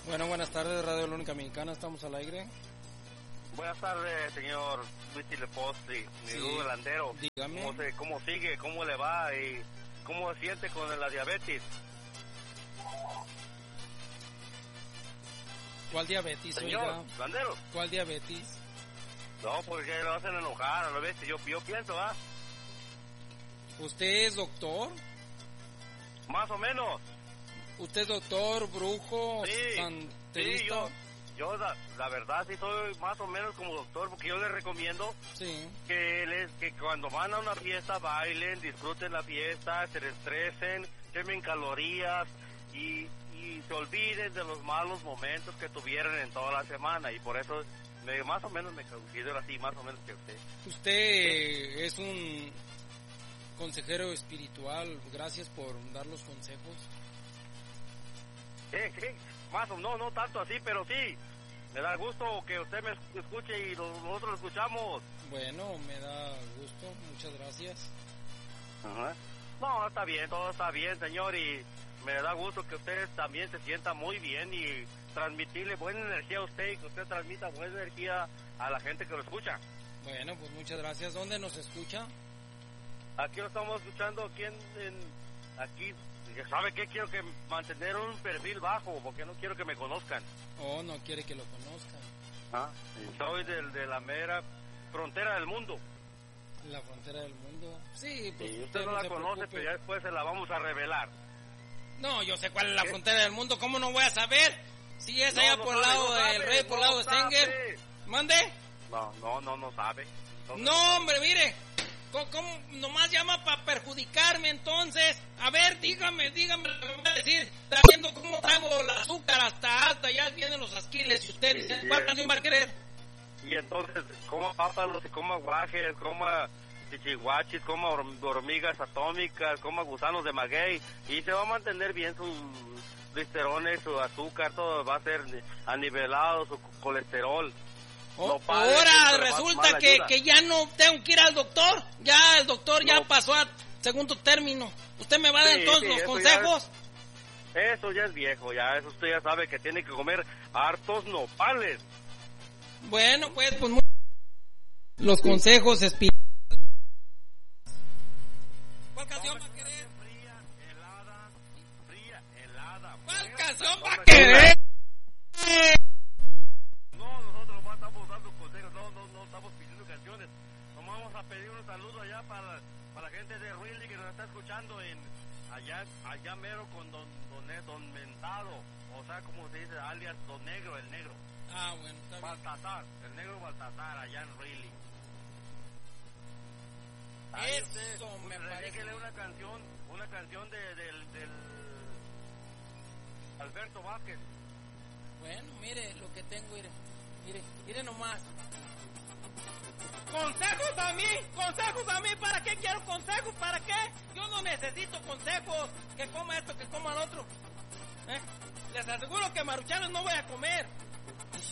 Bueno, buenas tardes, Radio La Única Mexicana, estamos al aire. Buenas tardes, señor Luis Leposti, mi Lugo Landero. Dígame. ¿Cómo sigue? ¿Cómo le va? ¿Y cómo se siente con la diabetes? ¿Cuál diabetes, señor oiga? Landero. ¿Cuál diabetes? No, porque lo hacen enojar, a lo ves, yo pienso, ¿ah? ¿Usted es doctor? Más o menos. ¿Usted es doctor, brujo, Sí, santerista? yo la verdad sí soy más o menos como doctor, porque yo les recomiendo Sí. que cuando van a una fiesta bailen, disfruten la fiesta, se estresen, quemen calorías y se olviden de los malos momentos que tuvieron en toda la semana, y por eso más o menos me considero así, más o menos que usted. Usted es un consejero espiritual, gracias por dar los consejos. Sí, no tanto así, pero sí, me da gusto que usted me escuche y nosotros lo escuchamos. Bueno, me da gusto, muchas gracias. Ajá. No, está bien, todo está bien, señor, y me da gusto que usted también se sienta muy bien y transmitirle buena energía a usted y que usted transmita buena energía a la gente que lo escucha. Bueno, pues muchas gracias. ¿Dónde nos escucha? Aquí lo estamos escuchando, aquí, ¿sabe qué? Quiero que mantener un perfil bajo, porque no quiero que me conozcan. Oh, no quiere que lo conozcan. Soy de la mera frontera del mundo. La frontera del mundo. Sí, pues Y usted no la conoce, preocupe. pero ya después se la vamos a revelar. No, yo sé cuál es la frontera del mundo. ¿Cómo no voy a saber? Si es allá No por el sabe, lado no del sabe, Rey, por el no lado de Stenger. sabe. ¿Mande? No sabe. No, hombre, mire. ¿Cómo nomás llama para perjudicarme entonces? A ver, dígame, lo que me va a decir. Está viendo cómo traigo el azúcar hasta alta, ya vienen los asquiles y usted dice, ¿cuál canción va a querer? Y entonces, coma páparos, coma guajes, coma chichihuachis, coma hormigas atómicas, coma gusanos de maguey, y se va a mantener bien sus glicerones, su azúcar, todo va a ser anivelado, su colesterol. Ahora resulta que ya no tengo que ir al doctor. Ya el doctor ya pasó a segundo término. ¿Usted me va a dar entonces los consejos? Eso ya es viejo, ya eso usted ya sabe que tiene que comer hartos nopales. Bueno, pues los consejos espirituales. ¿Cuál canción va a querer? Fría, helada. ¿Cuál canción va a querer? No, nosotros no estamos dando consejos, no estamos pidiendo canciones. Nos vamos a pedir un saludo allá para la gente de Really que nos está escuchando allá mero con don Mentado, o sea, como se dice, alias Don Negro, el negro. Ah, bueno, está bien. Baltasar, el negro Baltasar, allá en Really. Eso me parece. Una canción del Alberto Vázquez. Bueno, mire lo que tengo, mire nomás. Consejos a mí, ¿para qué quiero consejos? ¿Para qué? Yo no necesito consejos, que coma esto, que coma el otro. Les aseguro que maruchanos no voy a comer.